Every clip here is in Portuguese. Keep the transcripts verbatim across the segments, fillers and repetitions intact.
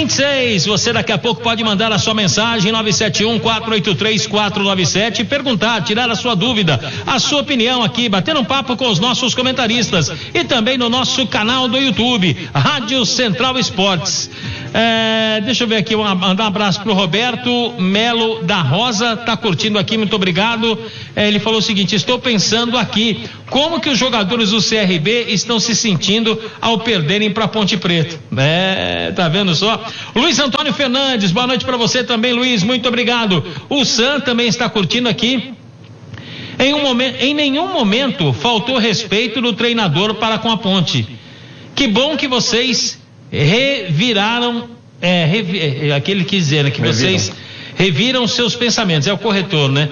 vinte e seis. Você daqui a pouco pode mandar a sua mensagem nove sete um, quatro oito três, quatro nove sete, perguntar, tirar a sua dúvida, a sua opinião aqui, bater um papo com os nossos comentaristas e também no nosso canal do YouTube, Rádio Central Esportes. É, deixa eu ver aqui, mandar um abraço pro Roberto Melo da Rosa, tá curtindo aqui, muito obrigado. É, ele falou o seguinte: estou pensando aqui, como que os jogadores do C R B estão se sentindo ao perderem para Ponte Preta? É, tá vendo só? Luiz Antônio Fernandes, boa noite para você também, Luiz, muito obrigado. O Sam também está curtindo aqui. Em, um momento, em nenhum momento faltou respeito do treinador para com a Ponte. Que bom que vocês reviraram, é, revi, é, aquele que dizer, né, que reviram. Vocês reviram seus pensamentos, é o corretor, né?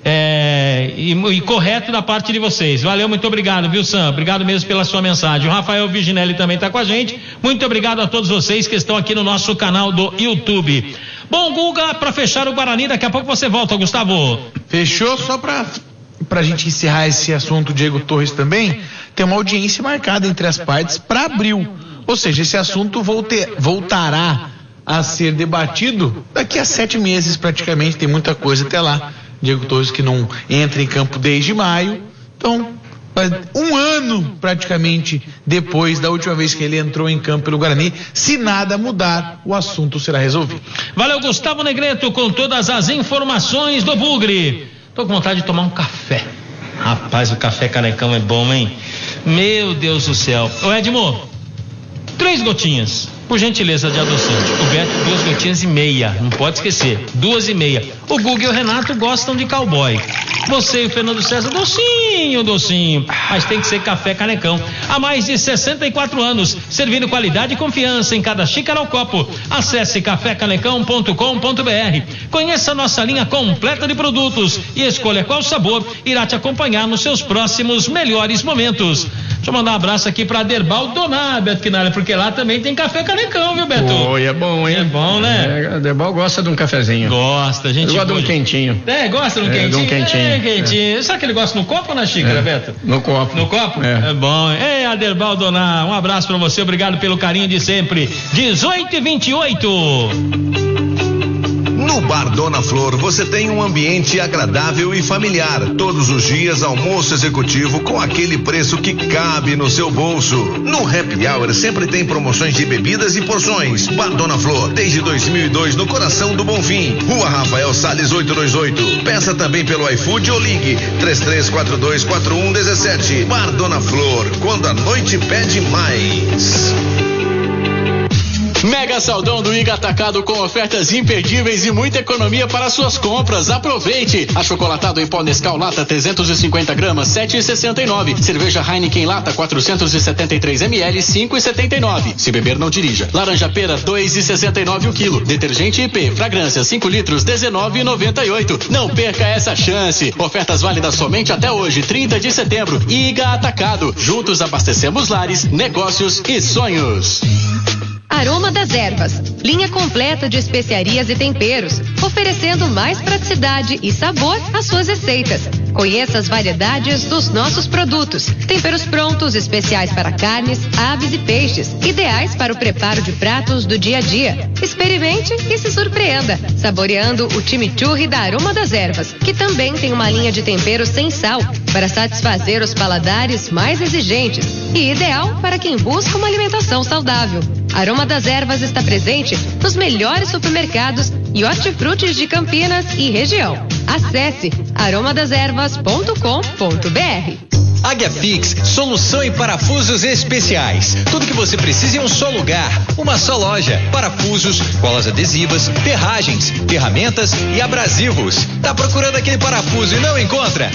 É, e, e correto da parte de vocês. Valeu, muito obrigado, viu, Sam? Obrigado mesmo pela sua mensagem. O Rafael Viginelli também está com a gente. Muito obrigado a todos vocês que estão aqui no nosso canal do YouTube. Bom, Guga, para fechar o Guarani, daqui a pouco você volta, Gustavo. Fechou, só para pra gente encerrar esse assunto, Diego Torres também, tem uma audiência marcada entre as partes para abril. Ou seja, esse assunto volte, voltará a ser debatido daqui a sete meses praticamente, tem muita coisa até lá. Diego Torres que não entra em campo desde maio, então um ano praticamente depois da última vez que ele entrou em campo pelo Guarani, se nada mudar, o assunto será resolvido. Valeu, Gustavo Negreto, com todas as informações do Bugre. Tô com vontade de tomar um café. Rapaz, o café Canecão é bom, hein? Meu Deus do céu. Ô Edmo, três gotinhas, por gentileza, de adoçante. O Beto, duas gotinhas e meia, não pode esquecer, duas e meia. O Guga e o Renato gostam de cowboy. Você e o Fernando César, docinho, docinho, mas tem que ser café Canecão. Há mais de sessenta e quatro anos, servindo qualidade e confiança em cada xícara ao copo. Acesse café canecão ponto com ponto br. Conheça a nossa linha completa de produtos e escolha qual sabor irá te acompanhar nos seus próximos melhores momentos. Deixa eu mandar um abraço aqui pra Derbal Donar, Beto Quinalha, porque lá também tem café Canecão, viu, Beto? Oi, é bom, hein? É bom, né? É, Derbal gosta de um cafezinho. Gosta, gente. Eu gosto de um quentinho. É, gosta de um é, quentinho? De um quentinho. É, quentinho. É. Será que ele gosta no copo ou na xícara, é. Beto? No copo. No copo? É, é bom. Ei, Aderbal Donar, um abraço pra você, obrigado pelo carinho de sempre. dezoito e vinte e oito. No Bar Dona Flor você tem um ambiente agradável e familiar. Todos os dias almoço executivo com aquele preço que cabe no seu bolso. No Happy Hour sempre tem promoções de bebidas e porções. Bar Dona Flor, desde dois mil e dois, no coração do Bonfim. Rua Rafael Salles oitocentos e vinte e oito. Peça também pelo iFood ou ligue três três quatro dois quatro um um sete. Bar Dona Flor, quando a noite pede mais. Mega Saldão do Iga Atacado com ofertas imperdíveis e muita economia para suas compras. Aproveite! Achocolatado em pó Nescau lata trezentos e cinquenta gramas, sete reais e sessenta e nove. Cerveja Heineken lata quatrocentos e setenta e três mililitros, cinco reais e setenta e nove. Se beber, não dirija. Laranja pera, dois reais e sessenta e nove o quilo. Detergente I P, fragrância cinco litros, dezenove reais e noventa e oito. Não perca essa chance. Ofertas válidas somente até hoje, trinta de setembro. Iga Atacado. Juntos abastecemos lares, negócios e sonhos. Aroma das Ervas, linha completa de especiarias e temperos, oferecendo mais praticidade e sabor às suas receitas. Conheça as variedades dos nossos produtos. Temperos prontos, especiais para carnes, aves e peixes, ideais para o preparo de pratos do dia a dia. Experimente e se surpreenda, saboreando o chimichurri da Aroma das Ervas, que também tem uma linha de temperos sem sal, para satisfazer os paladares mais exigentes e ideal para quem busca uma alimentação saudável. Aroma das Ervas está presente nos melhores supermercados e hortifrutis de Campinas e região. Acesse aroma das ervas ponto com ponto br. Águia Fix, solução em parafusos especiais. Tudo que você precisa em um só lugar, uma só loja. Parafusos, colas adesivas, ferragens, ferramentas e abrasivos. Tá procurando aquele parafuso e não encontra?